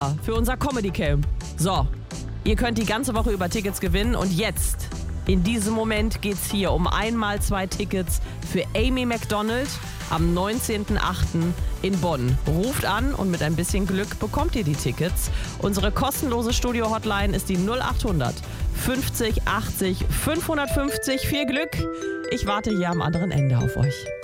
für unser Comedy Camp. So, ihr könnt die ganze Woche über Tickets gewinnen und jetzt, in diesem Moment, geht's hier um 1x2 Tickets für Amy Macdonald am 19.08. in Bonn. Ruft an und mit ein bisschen Glück bekommt ihr die Tickets. Unsere kostenlose Studio-Hotline ist die 0800 50 80 550. Viel Glück. Ich warte hier am anderen Ende auf euch.